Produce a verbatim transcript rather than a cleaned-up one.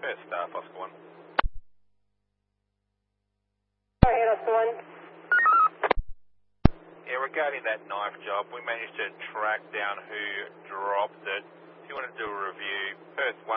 Perth staff, Oscar one. Go ahead, Oscar one. Yeah, regarding that knife job, we managed to track down who dropped it. If you want to do a review, Perth one.